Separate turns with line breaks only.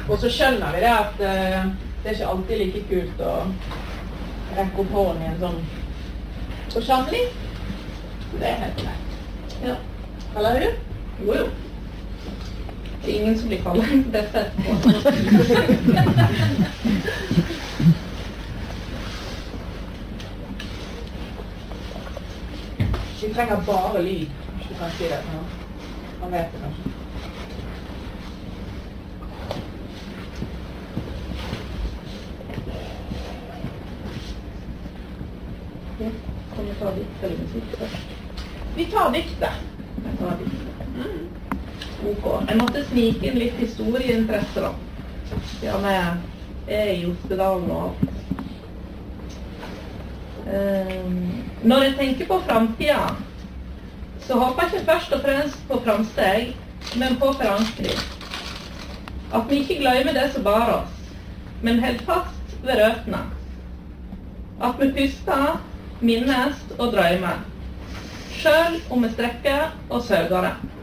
Og så skjønner vi det at det ikke alltid like kult å rekke opp hånden I en sånn forsamling. Det helt greit. Ja. Kaller du? Jo. Det ingen som blir kallet dette. Vi trenger bare lyd, hvis du kan si det. Man vet det kanskje. Kan vi ta dikt eller musikk først? Vi tar diktet. Ok. Jeg måtte snike inn litt historieinteresse da. Siden jeg I Jostedalen og alt. Når jeg tenker på fremtiden, så håper jeg ikke først og fremst på framsteg, men på forankring. At vi ikke glemmer det som bar oss, men helt fast ved røtene. At vi puster, minnes og drømmer, selv om vi strekker og sørger det.